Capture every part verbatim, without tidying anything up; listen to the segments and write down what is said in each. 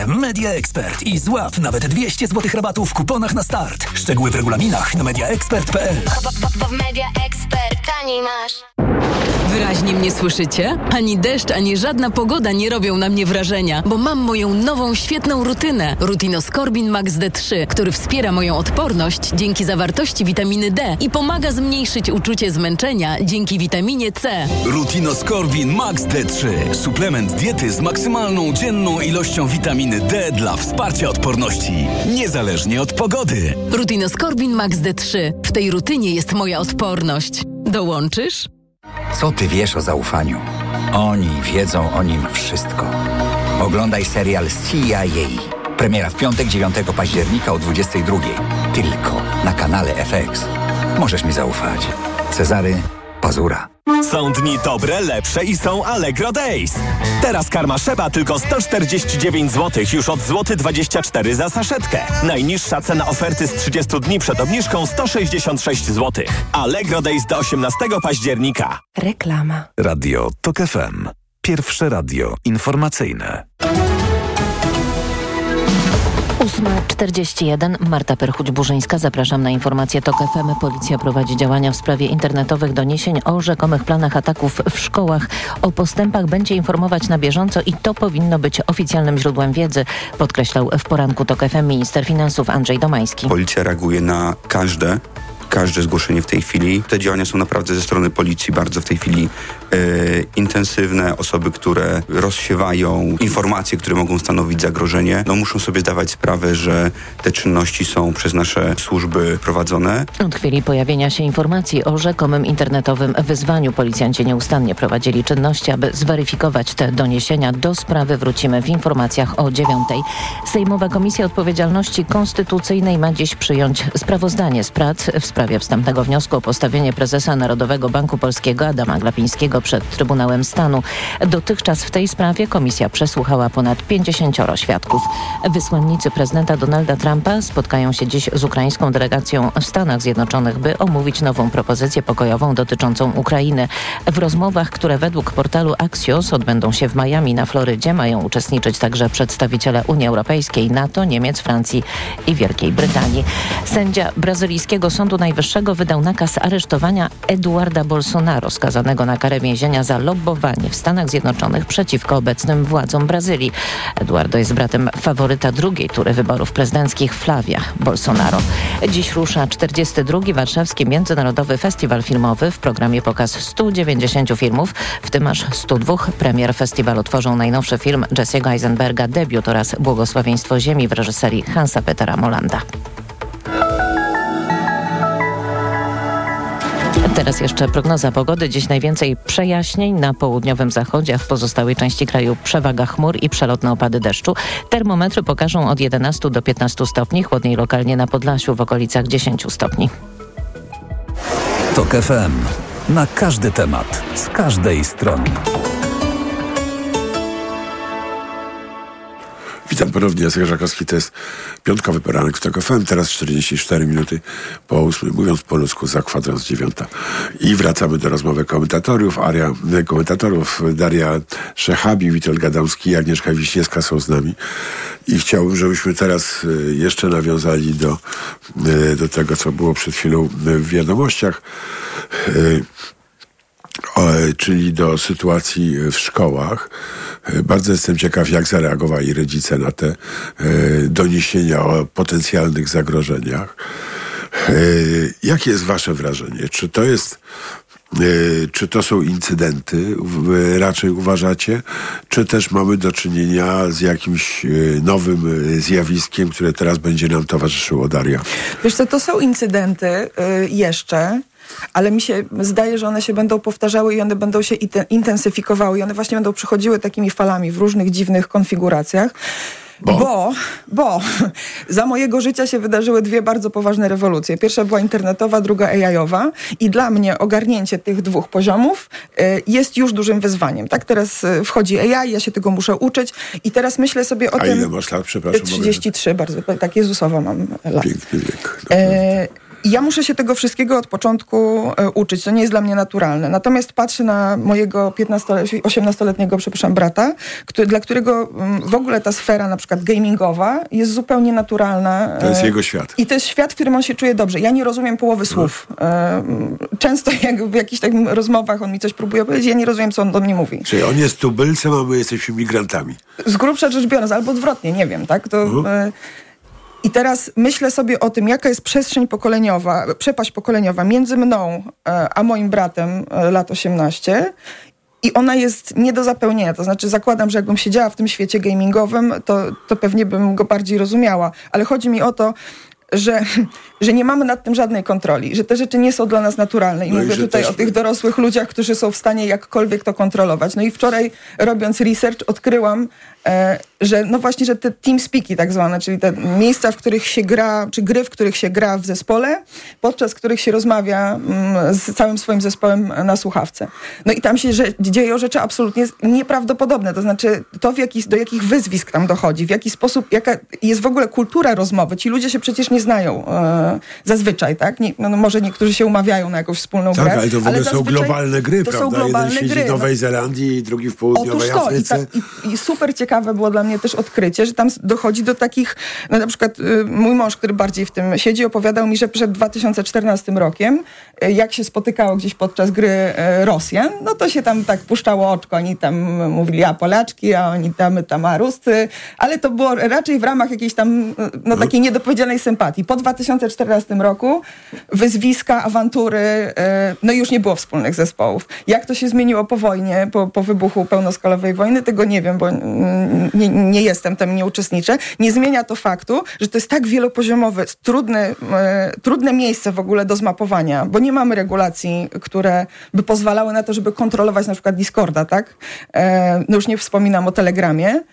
Media Expert i złap nawet dwieście złotych rabatu w kuponach na start. Szczegóły w regulaminach na media expert kropka p l. W Media Expert taniej masz. Wyraźnie mnie słyszycie? Ani deszcz, ani żadna pogoda nie robią na mnie wrażenia, bo mam moją nową, świetną rutynę. Rutinoskorbin Max D trzy, który wspiera moją odporność dzięki zawartości witaminy D i pomaga zmniejszyć uczucie zmęczenia dzięki witaminie C. Rutinoskorbin Max D trzy. Suplement diety z maksymalną dzienną ilością witaminy D dla wsparcia odporności, niezależnie od pogody. Rutinoskorbin Max D trzy. W tej rutynie jest moja odporność. Dołączysz? Co ty wiesz o zaufaniu? Oni wiedzą o nim wszystko. Oglądaj serial C I A. Premiera w piątek, dziewiątego października o dwudziestej drugiej. Tylko na kanale F X. Możesz mi zaufać. Cezary Pazura. Są dni dobre, lepsze i są Allegro Days. Teraz karma Szeba tylko sto czterdzieści dziewięć złotych, już od złoty dwadzieścia cztery za saszetkę. Najniższa cena oferty z trzydziestu dni przed obniżką sto sześćdziesiąt sześć złotych. Allegro Days do osiemnastego października. Reklama. Radio Tok F M. Pierwsze radio informacyjne. ósma czterdzieści jeden. Marta Perchuć-Burzyńska. Zapraszam na informację Tok F M. Policja prowadzi działania w sprawie internetowych doniesień o rzekomych planach ataków w szkołach. O postępach będzie informować na bieżąco i to powinno być oficjalnym źródłem wiedzy, podkreślał w poranku Tok F M minister finansów Andrzej Domański. Policja reaguje na każde Każde zgłoszenie w tej chwili. Te działania są naprawdę ze strony policji bardzo w tej chwili e, intensywne. Osoby, które rozsiewają informacje, które mogą stanowić zagrożenie, no muszą sobie zdawać sprawę, że te czynności są przez nasze służby prowadzone. Od chwili pojawienia się informacji o rzekomym internetowym wyzwaniu policjanci nieustannie prowadzili czynności, aby zweryfikować te doniesienia. Do sprawy wrócimy w informacjach o dziewiątej. Sejmowa Komisja Odpowiedzialności Konstytucyjnej ma dziś przyjąć sprawozdanie z prac w sprawie W sprawie wstępnego wniosku o postawienie prezesa Narodowego Banku Polskiego Adama Glapińskiego przed Trybunałem Stanu. Dotychczas w tej sprawie komisja przesłuchała ponad pięćdziesięcioro świadków. Wysłannicy prezydenta Donalda Trumpa spotkają się dziś z ukraińską delegacją w Stanach Zjednoczonych, by omówić nową propozycję pokojową dotyczącą Ukrainy. W rozmowach, które według portalu Axios odbędą się w Miami na Florydzie, mają uczestniczyć także przedstawiciele Unii Europejskiej, NATO, Niemiec, Francji i Wielkiej Brytanii. Sędzia brazylijskiego Sądu Najwyższego wydał nakaz aresztowania Eduarda Bolsonaro, skazanego na karę więzienia za lobbowanie w Stanach Zjednoczonych przeciwko obecnym władzom Brazylii. Eduardo jest bratem faworyta drugiej tury wyborów prezydenckich Flavia Bolsonaro. Dziś rusza czterdziesty drugi Warszawski Międzynarodowy Festiwal Filmowy. W programie pokaz stu dziewięćdziesięciu filmów, w tym aż stu dwóch premier festiwalu tworzą najnowszy film Jesse'ego Eisenberga Debiut oraz Błogosławieństwo Ziemi w reżyserii Hansa Petera Molanda. Teraz jeszcze prognoza pogody. Dziś najwięcej przejaśnień na południowym zachodzie, a w pozostałej części kraju przewaga chmur i przelotne opady deszczu. Termometry pokażą od jedenastu do piętnastu stopni, chłodniej lokalnie na Podlasiu w okolicach dziesięciu stopni. Tok F M. Na każdy temat, z każdej strony. Witam ponownie, Jacek Żakowski, to jest piątkowy poranek w Tok F M, teraz czterdzieści cztery minuty po ósmej, mówiąc po ludzku, za kwadrans dziewiąta. I wracamy do rozmowy komentatorów, aria, komentatorów Daria Szechabi, Witold Gadomski i Agnieszka Wiśniewska są z nami. I chciałbym, żebyśmy teraz jeszcze nawiązali do, do tego, co było przed chwilą w wiadomościach, O, czyli do sytuacji w szkołach. Bardzo jestem ciekaw, jak zareagowali rodzice na te e, doniesienia o potencjalnych zagrożeniach. E, jakie jest wasze wrażenie? Czy to jest, e, czy to są incydenty, w, raczej uważacie, czy też mamy do czynienia z jakimś e, nowym zjawiskiem, które teraz będzie nam towarzyszyło, Daria? Wiesz co, to są incydenty y, jeszcze, ale mi się zdaje, że one się będą powtarzały i one będą się intensyfikowały i one właśnie będą przychodziły takimi falami w różnych dziwnych konfiguracjach. Bo? bo, bo za mojego życia się wydarzyły dwie bardzo poważne rewolucje. Pierwsza była internetowa, druga A I-owa i dla mnie ogarnięcie tych dwóch poziomów y, jest już dużym wyzwaniem. Tak, teraz y, wchodzi A I, ja się tego muszę uczyć i teraz myślę sobie o A tym... ile masz lat, przepraszam? trzydzieści trzy, bardzo, tak Jezusowo mam lat. Piękny wiek. E, I ja muszę się tego wszystkiego od początku e, uczyć. To nie jest dla mnie naturalne. Natomiast patrzę na mojego piętnasto- osiemnastoletniego, przepraszam, brata, który, dla którego m, w ogóle ta sfera na przykład gamingowa jest zupełnie naturalna. To jest e, jego świat. I to jest świat, w którym on się czuje dobrze. Ja nie rozumiem połowy słów. E, często jak w jakichś takich rozmowach on mi coś próbuje powiedzieć, ja nie rozumiem, co on do mnie mówi. Czyli on jest tubylcem, a my jesteśmy migrantami. Z grubsza rzecz biorąc, albo odwrotnie, nie wiem, tak? To... Mhm. E, I teraz myślę sobie o tym, jaka jest przestrzeń pokoleniowa, przepaść pokoleniowa między mną a moim bratem lat osiemnaście i ona jest nie do zapełnienia. To znaczy zakładam, że jakbym siedziała w tym świecie gamingowym, to, to pewnie bym go bardziej rozumiała. Ale chodzi mi o to, że, że nie mamy nad tym żadnej kontroli, że te rzeczy nie są dla nas naturalne. I no mówię i tutaj też... o tych dorosłych ludziach, którzy są w stanie jakkolwiek to kontrolować. No i wczoraj, robiąc research, odkryłam, e, że no właśnie, że te teamspeaki tak zwane, czyli te miejsca, w których się gra, czy gry, w których się gra w zespole, podczas których się rozmawia mm, z całym swoim zespołem na słuchawce. No i tam się że, dzieją rzeczy absolutnie nieprawdopodobne. To znaczy to, w jaki, do jakich wyzwisk tam dochodzi, w jaki sposób, jaka jest w ogóle kultura rozmowy. Ci ludzie się przecież nie znają e, zazwyczaj, tak? Nie, no, może niektórzy się umawiają na jakąś wspólną tak, grę. ale to w ogóle są globalne gry, to prawda? Są globalne Jeden siedzi gry. w Nowej Zelandii i drugi w południowej Otóż to, Afryce. I, ta, i, i super ciekawe było dla mnie też odkrycie, że tam dochodzi do takich, no na przykład y, mój mąż, który bardziej w tym siedzi, opowiadał mi, że przed dwa tysiące czternastym rokiem, y, jak się spotykało gdzieś podczas gry y, Rosjan, no to się tam tak puszczało oczko, oni tam mówili, a Polaczki, a oni tam, tam a Ruscy, ale to było raczej w ramach jakiejś tam, no takiej niedopowiedzianej sympatii. Po dwa tysiące czternastym roku wyzwiska, awantury, y, no już nie było wspólnych zespołów. Jak to się zmieniło po wojnie, po, po wybuchu pełnoskalowej wojny, tego nie wiem, bo nie, nie jestem tam, nie uczestniczę. Nie zmienia to faktu, że to jest tak wielopoziomowe, trudne, e, trudne miejsce w ogóle do zmapowania, bo nie mamy regulacji, które by pozwalały na to, żeby kontrolować na przykład Discorda, tak? E, no już nie wspominam o Telegramie.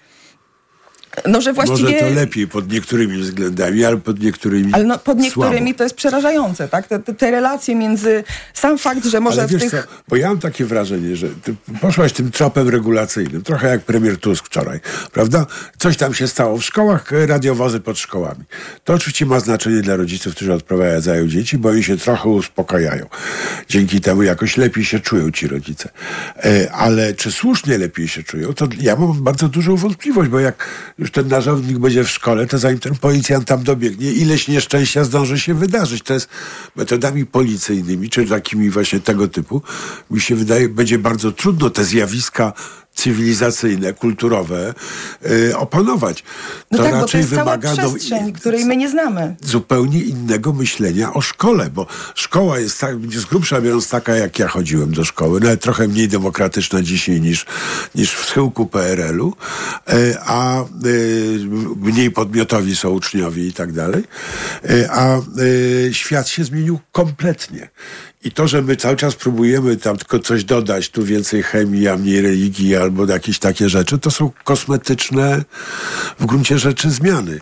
No, że właściwie... Może to lepiej pod niektórymi względami, ale pod niektórymi Ale no, pod niektórymi słabo. to jest przerażające, tak? Te, te, te relacje między... Sam fakt, że może ale wiesz w tych... co, bo ja mam takie wrażenie, że ty poszłaś tym tropem regulacyjnym, trochę jak premier Tusk wczoraj, prawda? Coś tam się stało w szkołach, radiowozy pod szkołami. To oczywiście ma znaczenie dla rodziców, którzy odprowadzają dzieci, bo oni się trochę uspokajają. Dzięki temu jakoś lepiej się czują ci rodzice. E, ale czy słusznie lepiej się czują, to ja mam bardzo dużą wątpliwość, bo jak już ten narzędnik będzie w szkole, to zanim ten policjant tam dobiegnie, ileś nieszczęścia zdąży się wydarzyć. To jest metodami policyjnymi, czy takimi właśnie tego typu, mi się wydaje, będzie bardzo trudno te zjawiska cywilizacyjne, kulturowe yy, opanować. No to tak, bo to raczej jest cała wymaga przestrzeń, której my nie znamy. Zupełnie innego myślenia o szkole, bo szkoła jest tak, z grubsza biorąc taka, jak ja chodziłem do szkoły, nawet trochę mniej demokratyczna dzisiaj niż, niż w schyłku P R L u, yy, a yy, mniej podmiotowi są uczniowie i tak dalej, yy, a yy, świat się zmienił kompletnie. I to, że my cały czas próbujemy tam tylko coś dodać, tu więcej chemii, a mniej religii, albo jakieś takie rzeczy, to są kosmetyczne w gruncie rzeczy zmiany.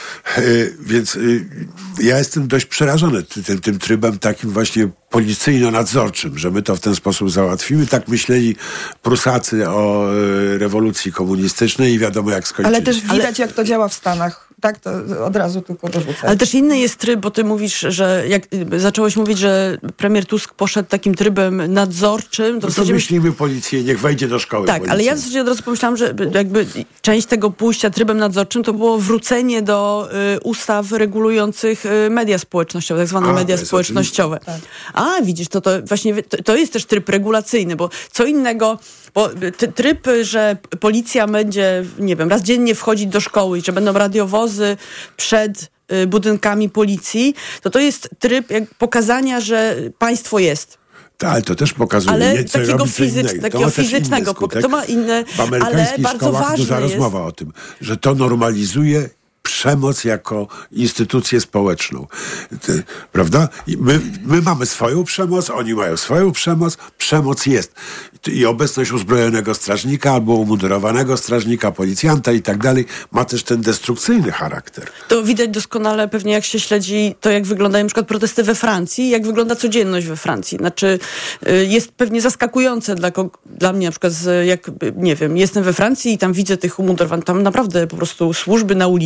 Yy, więc yy, ja jestem dość przerażony tym, tym trybem takim właśnie policyjno-nadzorczym, że my to w ten sposób załatwimy. Tak myśleli Prusacy o yy, rewolucji komunistycznej i wiadomo jak skończyli. Ale też widać, Ale... jak to działa w Stanach. Tak, to od razu tylko dorzucę. Ale też inny jest tryb, bo ty mówisz, że jak zacząłeś mówić, że premier Tusk poszedł takim trybem nadzorczym. To, no to zasadzie... myślimy policję, niech wejdzie do szkoły. Tak, policji. ale ja w zasadzie od razu pomyślałam, że jakby część tego pójścia trybem nadzorczym to było wrócenie do y, ustaw regulujących y, media społecznościowe, tak zwane A, media to jest społecznościowe. tak. A, widzisz, to, to właśnie to, to jest też tryb regulacyjny, bo co innego, bo t- tryb, że policja będzie, nie wiem, raz dziennie wchodzić do szkoły i że będą radiowozy przed y, budynkami policji, to to jest tryb jak pokazania, że państwo jest. Tak, ale to też pokazuje ale nie, co takiego, robi co fizycz, innego. takiego To fizycznego, to ma inne, w amerykańskich ale bardzo szkołach ważne duża jest. rozmowa o tym, że to normalizuje przemoc jako instytucję społeczną. Ty, prawda? I my, my mamy swoją przemoc, oni mają swoją przemoc, przemoc jest. I obecność uzbrojonego strażnika albo umundurowanego strażnika, policjanta i tak dalej ma też ten destrukcyjny charakter. To widać doskonale pewnie jak się śledzi to, jak wyglądają na przykład protesty we Francji, jak wygląda codzienność we Francji. Znaczy jest pewnie zaskakujące dla, dla mnie na przykład, jak nie wiem, jestem we Francji i tam widzę tych umundurowanych, tam naprawdę po prostu służby na ulicy, to w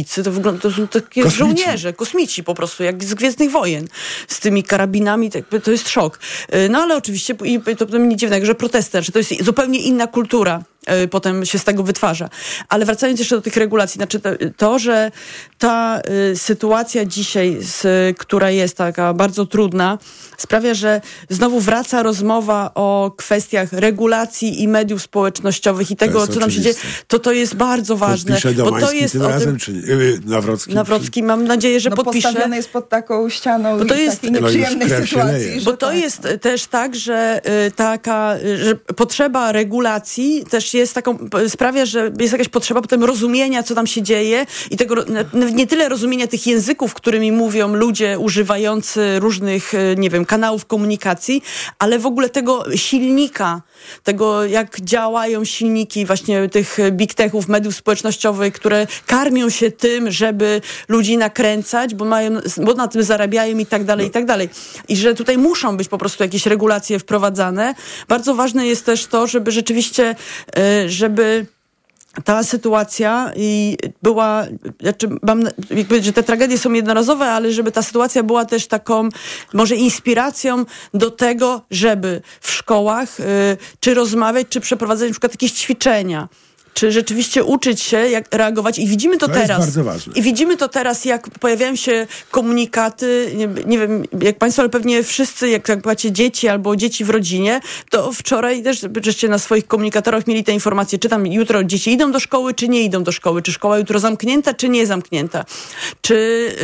wygląda, to są takie kosmici. Żołnierze, kosmici po prostu, jak z Gwiezdnych Wojen. Z tymi karabinami, to jest szok. No ale oczywiście, i to potem nie dziwnego, że protesty, że to jest zupełnie inna kultura. Potem się z tego wytwarza. Ale wracając jeszcze do tych regulacji, znaczy to, to że ta y, sytuacja dzisiaj, z, która jest taka bardzo trudna, sprawia, że znowu wraca rozmowa o kwestiach regulacji i mediów społecznościowych i tego, co nam się dzieje. To to jest bardzo ważne. Podpisze bo to jest tym razem, czy yy, Nawrocki? Nawrocki, mam nadzieję, że no, podpisze. Postawiony jest pod taką ścianą bo to jest, takiej nieprzyjemnej no sytuacji. Bo to tak. jest też tak, że y, taka, że potrzeba regulacji też jest taką, sprawia, że jest jakaś potrzeba potem rozumienia, co tam się dzieje i tego, nie tyle rozumienia tych języków, którymi mówią ludzie używający różnych, nie wiem, kanałów komunikacji, ale w ogóle tego silnika, tego jak działają silniki właśnie tych big techów, mediów społecznościowych, które karmią się tym, żeby ludzi nakręcać, bo mają, bo na tym zarabiają i tak dalej, i tak dalej. I że tutaj muszą być po prostu jakieś regulacje wprowadzane. Bardzo ważne jest też to, żeby rzeczywiście, żeby ta sytuacja i była, znaczy mam, jakby, że te tragedie są jednorazowe, ale żeby ta sytuacja była też taką może inspiracją do tego, żeby w szkołach y, czy rozmawiać, czy przeprowadzać na przykład jakieś ćwiczenia. Czy rzeczywiście uczyć się, jak reagować. I widzimy to, to teraz. Jest bardzo ważne. I widzimy to teraz, jak pojawiają się komunikaty, nie, nie wiem, jak państwo, ale pewnie wszyscy, jak, jak macie dzieci albo dzieci w rodzinie, to wczoraj też żeście na swoich komunikatorach mieli te informacje, czy tam jutro dzieci idą do szkoły, czy nie idą do szkoły, czy szkoła jutro zamknięta, czy nie zamknięta, czy,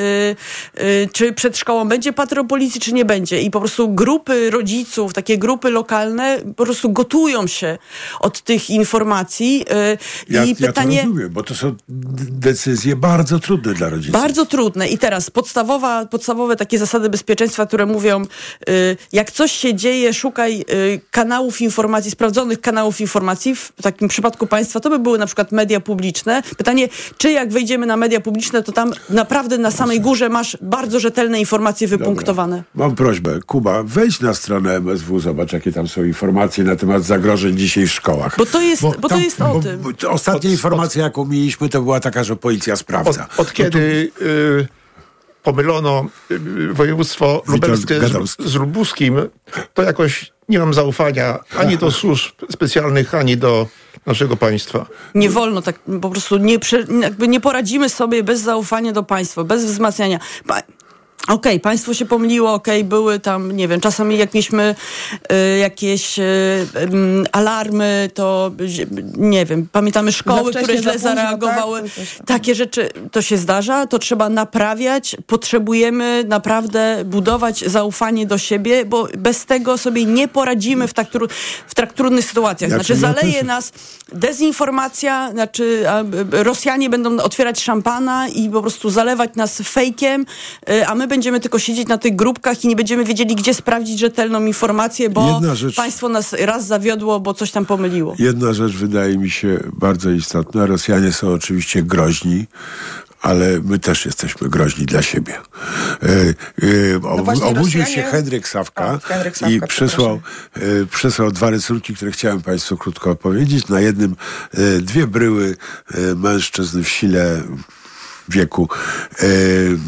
yy, yy, czy przed szkołą będzie patrol policji, czy nie będzie. I po prostu grupy rodziców, takie grupy lokalne po prostu gotują się od tych informacji. Yy, Ja, I pytanie, ja to rozumiem, bo to są decyzje bardzo trudne dla rodziców. Bardzo trudne. I teraz podstawowa, podstawowe takie zasady bezpieczeństwa, które mówią, y, jak coś się dzieje, szukaj y, kanałów informacji, sprawdzonych kanałów informacji. W takim przypadku państwa to by były na przykład media publiczne. Pytanie, czy jak wejdziemy na media publiczne, to tam naprawdę na samej górze masz bardzo rzetelne informacje wypunktowane. Dobra. Mam prośbę, Kuba, wejdź na stronę M S W, zobacz, jakie tam są informacje na temat zagrożeń dzisiaj w szkołach. Bo to jest, bo bo tam, to jest o bo, tym. Bo ostatnia od, informacja, jaką mieliśmy, to była taka, że policja sprawdza. Od, od kiedy no to... y, pomylono y, województwo lubelskie z, z lubuskim, to jakoś nie mam zaufania ani do służb specjalnych, ani do naszego państwa. Nie wolno tak, po prostu nie, jakby nie poradzimy sobie bez zaufania do państwa, bez wzmacniania. Pa- Okej, okay, państwo się pomyliło, okej, okay, były tam, nie wiem, czasami jak mieliśmy y, jakieś y, y, alarmy, to nie wiem, pamiętamy szkoły, które źle zareagowały. Tak, takie rzeczy, to się zdarza, to trzeba naprawiać. Potrzebujemy naprawdę budować zaufanie do siebie, bo bez tego sobie nie poradzimy w tak, tru, w tak trudnych sytuacjach. Znaczy zaleje nas dezinformacja, znaczy a, Rosjanie będą otwierać szampana i po prostu zalewać nas fejkiem, y, a my będziemy tylko siedzieć na tych grupkach i nie będziemy wiedzieli, gdzie sprawdzić rzetelną informację, bo rzecz, państwo nas raz zawiodło, bo coś tam pomyliło. Jedna rzecz wydaje mi się bardzo istotna. Rosjanie są oczywiście groźni, ale my też jesteśmy groźni dla siebie. Yy, yy, no ob, obudził Rosjanie... się Henryk Sawka, o, Henryk Sawka i przysłał, yy, przysłał dwa rysunki, które chciałem państwu krótko opowiedzieć. Na jednym yy, dwie bryły yy, mężczyzn w sile wieku e, e,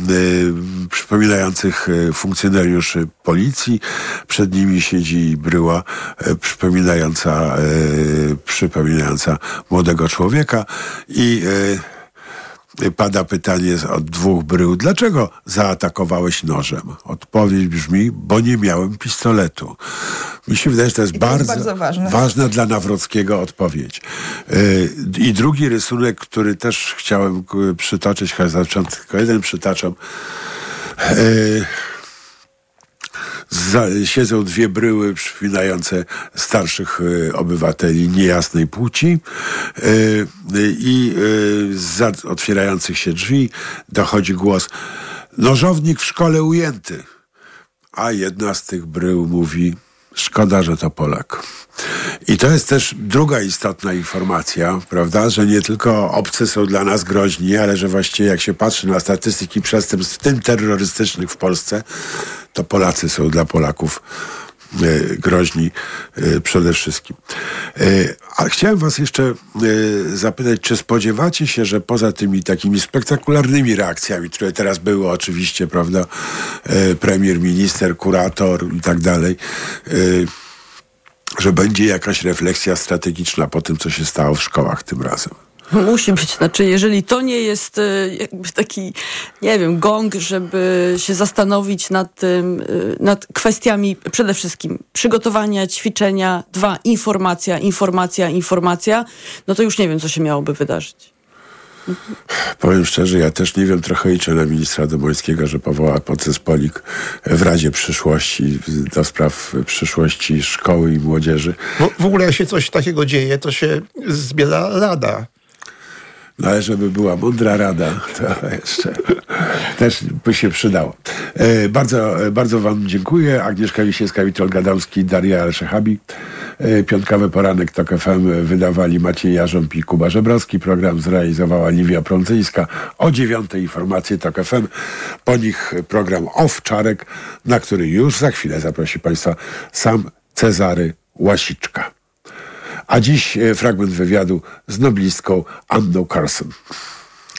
przypominających funkcjonariuszy policji. Przed nimi siedzi bryła e, przypominająca, e, przypominająca młodego człowieka i e, pada pytanie od dwóch brył. Dlaczego zaatakowałeś nożem? Odpowiedź brzmi, bo nie miałem pistoletu. Mi się wydaje, że to jest, to bardzo, jest bardzo ważne. ważna dla Nawrockiego odpowiedź. Yy, I drugi rysunek, który też chciałem przytoczyć, chociaż tylko jeden przytaczam. Yy, Za, siedzą dwie bryły przypominające starszych y, obywateli niejasnej płci y, y, i y, za otwierających się drzwi dochodzi głos: nożownik w szkole ujęty. A jedna z tych brył mówi: szkoda, że to Polak. I to jest też druga istotna informacja, prawda, że nie tylko obcy są dla nas groźni, ale że właściwie jak się patrzy na statystyki przestępstw, w tym terrorystycznych w Polsce, to Polacy są dla Polaków groźni przede wszystkim. Ale chciałem was jeszcze zapytać, czy spodziewacie się, że poza tymi takimi spektakularnymi reakcjami, które teraz były oczywiście, prawda, premier, minister, kurator i tak dalej, że będzie jakaś refleksja strategiczna po tym, co się stało w szkołach tym razem? Musi być. Znaczy, jeżeli to nie jest jakby taki, nie wiem, gong, żeby się zastanowić nad tym, nad kwestiami przede wszystkim przygotowania, ćwiczenia, dwa, informacja, informacja, informacja, no to już nie wiem, co się miałoby wydarzyć. Powiem szczerze, ja też nie wiem, trochę liczę na ministra Domońskiego, że powoła podzespolik w Radzie Przyszłości do spraw przyszłości szkoły i młodzieży. W, w ogóle jak się coś takiego dzieje, to się zbiera rada. No ale żeby była mądra rada, to jeszcze też by się przydało. E, bardzo, bardzo wam dziękuję. Agnieszka Wiśniewska, Witold Gadomski, Daria El-Szechabi. E, piątkowy poranek TOK F M wydawali Maciej Jarząb i Kuba Żebrowski. Program zrealizowała Liwia Prądzyńska. O dziewiątej informacje TOK F M. Po nich program Owczarek, na który już za chwilę zaprosi państwa sam Cezary Łasiczka. A dziś fragment wywiadu z noblistką Anną Carson.